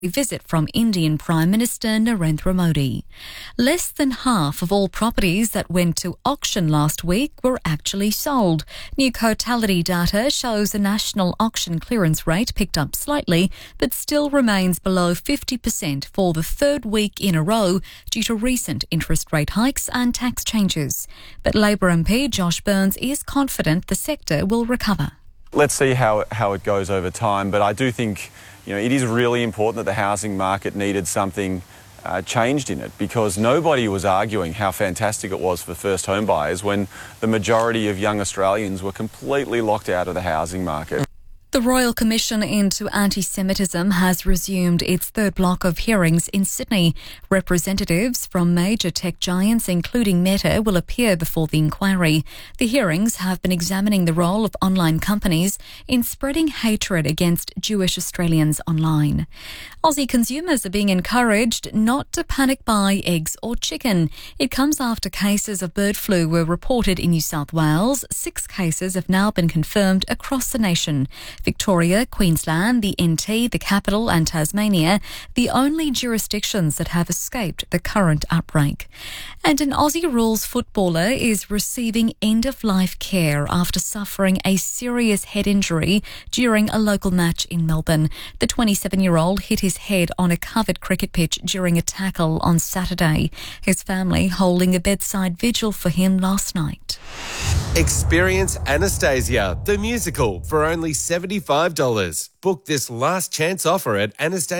visit from Indian Prime Minister Narendra Modi. Less than half of all properties that went to auction last week were actually sold. New Cotality data shows the national auction clearance rate picked up slightly, but still remains below 50% for the third week in a row due to recent interest rate hikes and tax changes. But Labor MP Josh Burns is confident the sector will recover. Let's see how it goes over time, but I do think it is really important that the housing market needed something changed in it, because nobody was arguing how fantastic it was for first home buyers when the majority of young Australians were completely locked out of the housing market. The Royal Commission into Anti-Semitism has resumed its third block of hearings in Sydney. Representatives from major tech giants, including Meta, will appear before the inquiry. The hearings have been examining the role of online companies in spreading hatred against Jewish Australians online. Aussie consumers are being encouraged not to panic buy eggs or chicken. It comes after cases of bird flu were reported in New South Wales. 6 cases have now been confirmed across the nation. Victoria, Queensland, the NT, the Capital and Tasmania, the only jurisdictions that have escaped the current outbreak. And an Aussie rules footballer is receiving end-of-life care after suffering a serious head injury during a local match in Melbourne. The 27-year-old hit his head on a covered cricket pitch during a tackle on Saturday. His family holding a bedside vigil for him last night. Experience Anastasia, the musical, for only $75. Book this last chance offer at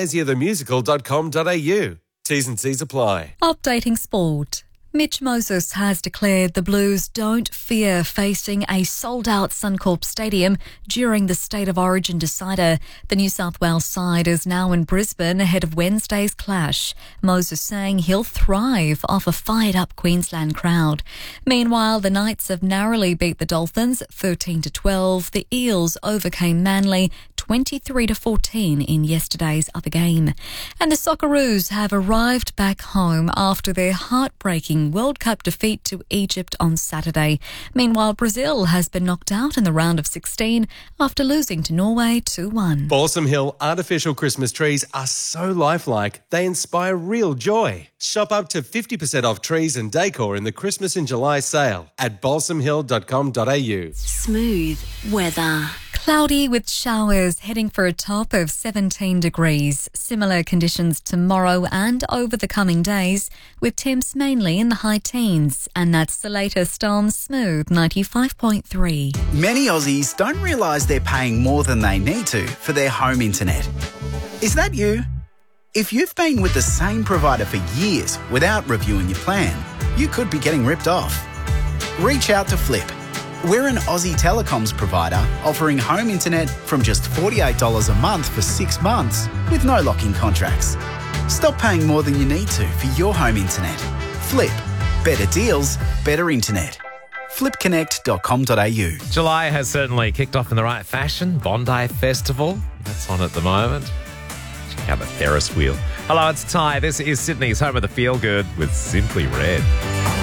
anastasiathemusical.com.au. T's and C's apply. Updating sport. Mitch Moses has declared the Blues don't fear facing a sold-out Suncorp Stadium during the State of Origin decider. The New South Wales side is now in Brisbane ahead of Wednesday's clash. Moses saying he'll thrive off a fired-up Queensland crowd. Meanwhile, the Knights have narrowly beat the Dolphins 13-12. The Eels overcame Manly 23-14 in yesterday's other game. And the Socceroos have arrived back home after their heartbreaking World Cup defeat to Egypt on Saturday. Meanwhile, Brazil has been knocked out in the round of 16 after losing to Norway 2-1. Balsam Hill artificial Christmas trees are so lifelike, they inspire real joy. Shop up to 50% off trees and decor in the Christmas in July sale at balsamhill.com.au. Smooth weather. Cloudy with showers, heading for a top of 17 degrees. Similar conditions tomorrow and over the coming days, with temps mainly in the high teens. And that's the latest on Smooth 95.3. Many Aussies don't realise they're paying more than they need to for their home internet. Is that you? If you've been with the same provider for years without reviewing your plan, you could be getting ripped off. Reach out to Flip. We're an Aussie telecoms provider offering home internet from just $48 a month for 6 months with no lock-in contracts. Stop paying more than you need to for your home internet. Flip. Better deals, better internet. flipconnect.com.au. July has certainly kicked off in the right fashion. Bondi Festival, that's on at the moment. Check out the Ferris wheel. Hello, it's Ty. This is Sydney's home of the feel-good with Simply Red.